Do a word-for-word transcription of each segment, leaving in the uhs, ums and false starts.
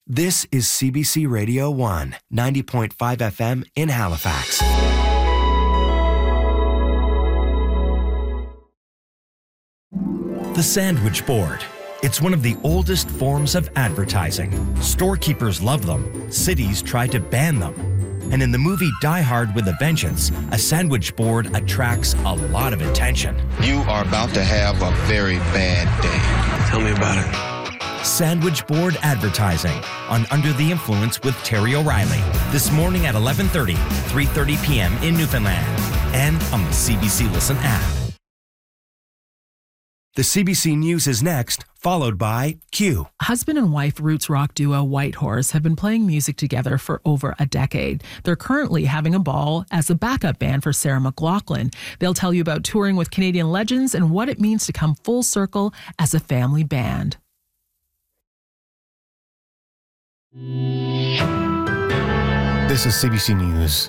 This is C B C Radio one, ninety point five F M in Halifax. The sandwich board. It's one of the oldest forms of advertising. Storekeepers love them. Cities try to ban them. And in the movie Die Hard with a Vengeance, a sandwich board attracts a lot of attention. You are about to have a very bad day. Tell me about it. Sandwich board advertising on Under the Influence with Terry O'Reilly. This morning at eleven thirty, three thirty p.m. in Newfoundland. And on the C B C Listen app. The C B C News is next, followed by Q. Husband and wife roots rock duo Whitehorse have been playing music together for over a decade. They're currently having a ball as a backup band for Sarah McLachlan. They'll tell you about touring with Canadian legends and what it means to come full circle as a family band. This is C B C News.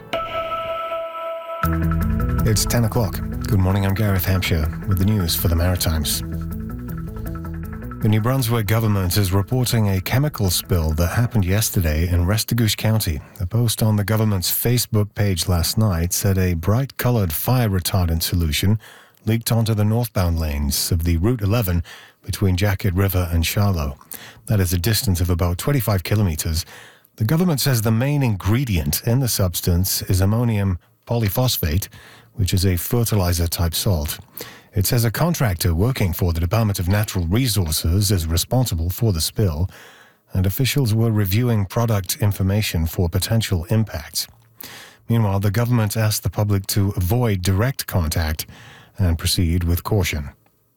It's ten o'clock. Good morning, I'm Gareth Hampshire with the news for the Maritimes. The New Brunswick government is reporting a chemical spill that happened yesterday in Restigouche County. A post on the government's Facebook page last night said a bright-coloured fire retardant solution leaked onto the northbound lanes of the Route eleven between Jacket River and Charlotte. That is a distance of about twenty-five kilometres. The government says the main ingredient in the substance is ammonium polyphosphate, which is a fertilizer-type salt. It says a contractor working for the Department of Natural Resources is responsible for the spill, and officials were reviewing product information for potential impacts. Meanwhile, the government asked the public to avoid direct contact and proceed with caution.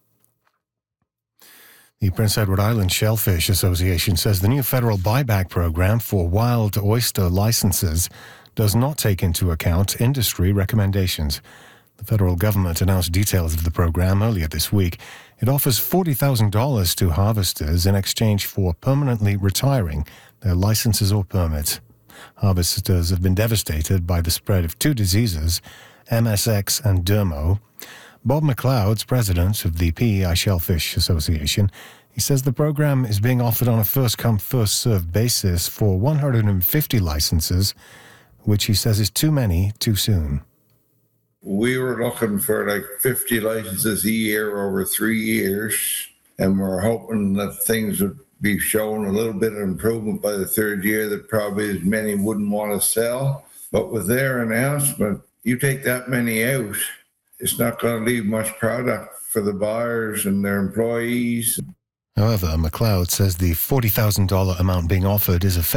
The Prince Edward Island Shellfish Association says the new federal buyback program for wild oyster licenses does not take into account industry recommendations. The federal government announced details of the program earlier this week. It offers forty thousand dollars to harvesters in exchange for permanently retiring their licenses or permits. Harvesters have been devastated by the spread of two diseases, M S X and Dermo. Bob McLeod's president of the P E I Shellfish Association. He says the program is being offered on a first-come, first-served basis for one hundred fifty licenses, which he says is too many too soon. We were looking for like fifty licenses a year over three years, and we're hoping that things would be showing a little bit of improvement by the third year, that probably as many wouldn't want to sell. But with their announcement, you take that many out, it's not going to leave much product for the buyers and their employees. However, McLeod says the forty thousand dollars amount being offered is a